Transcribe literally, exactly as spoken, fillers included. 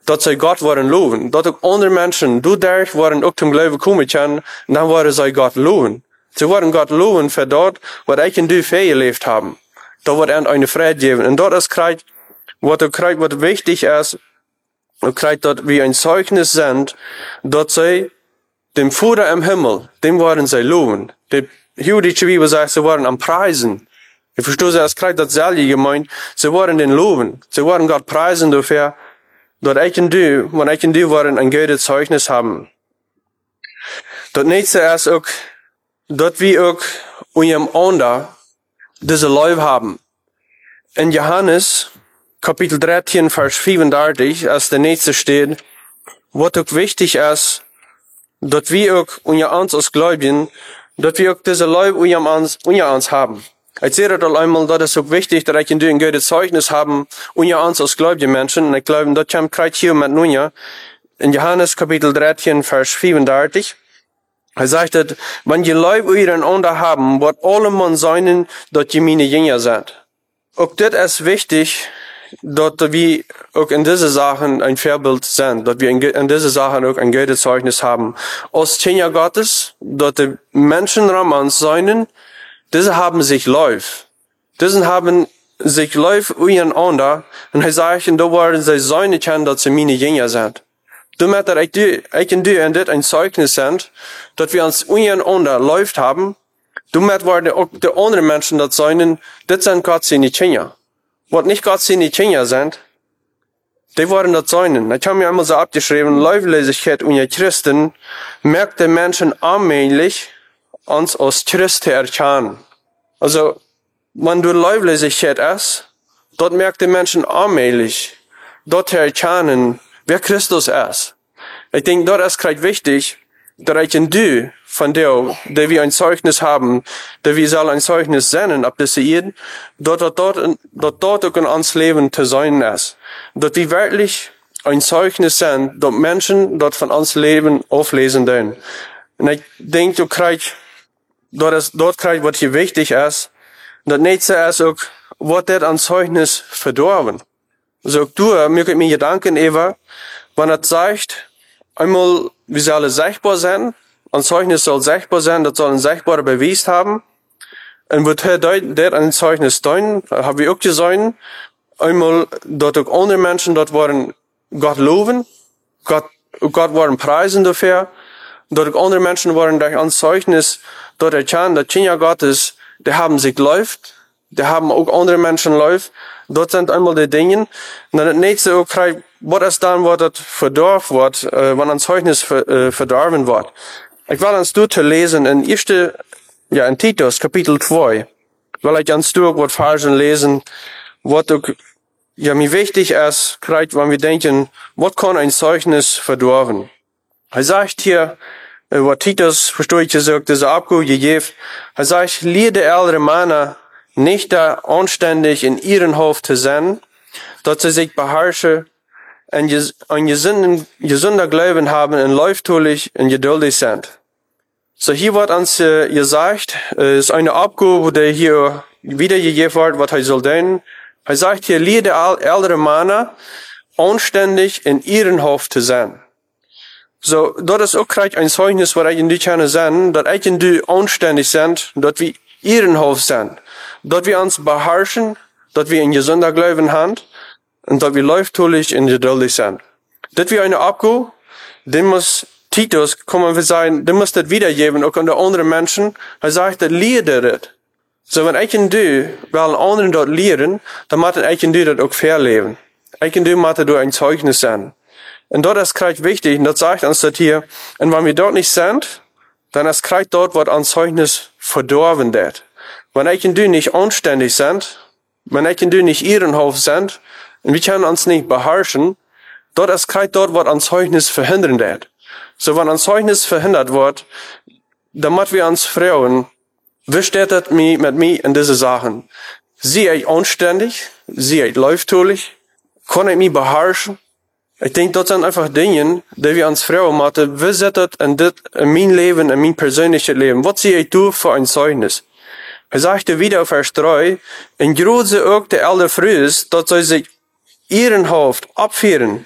dat zij God worden loven. Dat ook andere mensen doordat worden ook zum Glauben komen kunnen, en dan worden zij God loven. Ze worden God loven voor dat wat ik en du geleefd hebben. Dat wordt aan een vrede geven. En dat is krijgt, wat ook krijgt, wat wichtig is, ook krijgt dat we een Zeugnis sind, dat zij dem Vater im Himmel, dem worden zij loven. De Jüdische Bibel sagt, sie worden am Preisen. Ich verstehe, es krijgt datzelfde gemeint, sie worden den loven. Sie worden Gott preisen dafür, dat ich und du, want ich und du worden ein gutes Zeugnis haben. Das nächste ist auch, dass wir auch unserem Ander diese Leib haben. In Johannes, Kapitel dreizehn, Vers vierunddreißig, als der nächste steht, was auch wichtig ist, dass wir auch unser uns als Gläubigen, dass wir auch diese Leib unser uns, unser uns haben. Ich sehe das einmal, das ist auch wichtig, dass ich und du ein gutes Zeugnis haben, unser uns als gläubige Menschen. Und ich glaube, das kommt gerade hier mit nun, in Johannes Kapitel dreizehn, Vers vierunddreißig. Er sagt, wenn ihr Leib euren Ander haben, wird alle Mann sein, dass ihr meine Jünger seid. Auch das ist wichtig, dass wir auch in diese Sachen ein Vorbild sind, dass wir in diese Sachen auch ein gutes Zeugnis haben. Als Kinder Gottes, dass die Menschen um uns sein, diese haben sich Lauf. Diese haben sich Lauf untereinander, und er sagt, da werden sie sein können, dass sie meine Jünger sind. Damit ich, ich und du in dit ein Zeugnis sind, dass wir uns untereinander läuft haben, damit werden auch die anderen Menschen das sein, das sind Gott seine Kinder. Was nicht Gott seine Kinder sind, die werden das sein. Ich habe mir einmal so abgeschrieben, Läuflosigkeit unter Christen merkt die Menschen allmählich, uns als Christen erkennen. Also, wenn du Läuflosigkeit ist, dort merkt die Menschen allmählich, dort erkennen, wer Christus ist. Ich denke, dort ist gerade wichtig, dass ich und du, von der, der wir ein Zeugnis haben, der wir sollen ein Zeugnis senden, ab dieser Erde, dort, dort, dort, dort, dort auch in uns Leben zu sein ist. Dass wir wirklich ein Zeugnis sind, dass Menschen dort von uns Leben auflesen können. Und ich denke, du kriegst, dort ist, dort kriegst, was hier wichtig ist. Das nächste ist auch, was das an Zeugnis verdorben. So, du, mir könnt mir Gedanken, Eva, wenn er sagt, einmal, wir sollen sichtbar sein, ein Zeugnis soll sichtbar sein, das soll ein sichtbarer Beweis haben. Und wird er dort ein Zeugnis tun, haben wir auch gesehen, einmal, dort auch andere Menschen dort waren Gott loben, Gott, Gott waren preisen dafür, dort auch andere Menschen waren durch ein Zeugnis dort erkennen, dass Kinder Gottes, die haben sich läuft, die haben auch andere Menschen läuft. Dort sind einmal die Dinge. Und dann das nächste auch, was ist dann, was das verdorben wird, äh, wenn ein Zeugnis äh, verdorben wird. Ich will ans du zu lesen in erste, ja, in Titus, Kapitel zwei. Weil ich ans du was Versen lesen, was auch, ja, mir wichtig ist, wenn wir denken, was kann ein Zeugnis verdorben? Er sagt hier, äh, was Titus, verstehe ich gesagt, diese Abgabe gegeben, er sagt, lehre die ältere Männer, nicht da anständig in ihren Hof zu sein, dass sie sich beherrschen, ein gesunder Glauben haben und läuftulich und geduldig sind. So hier wird uns äh, gesagt, äh, ist eine Abgabe, die hier wiedergegeben wird, was er soll tun. Er sagt hier, lehre die ältere Männer, anständig in ihren Hof zu sein. So, das ist auch gleich ein Zeugnis, was ich in die Kerne sein, dass ich und du anständig sind, dass wir ihren Hof sind. Dass wir uns beherrschen, dass wir ein gesunder Glauben haben und dass wir läuftulich und geduldig sind. Dass wir eine Abgabe, den muss Titus, kommen wir sagen, den muss das wiedergeben, auch an die anderen Menschen. Er sagt, das lehre das. So, wenn ich und du, weil anderen dort lehren, dann muss ich und du das auch verleben. Ich und du muss du ein Zeugnis sein. Und dort ist gleich wichtig, und das sagt uns das hier, und wenn wir dort nicht sind, dann ist gleich dort, was an Zeugnis verdorben wird. Wenn ich und du nicht anständig sind, wenn ich und du nicht ehrenhaft sind, und wir können uns nicht beherrschen, dort ist gleich dort, was an Zeugnis verhindern wird. So, wenn ein Zeugnis verhindert wird, dann müssen wir uns fragen, wie steht das mit mir in diese Sachen? Sie ich anständig? Sie ich läuftulich? Kann ich mich beherrschen? Ich denke, das sind einfach Dinge, die wir uns fragen müssen, wie sieht das in, dit, in mein Leben, in mein persönliches Leben? Was sehe ich du für ein Zeugnis? Er sagte wieder auf Vers drei, in große auch der ältere früh ist, dass sie sich ehrenhaft abführen,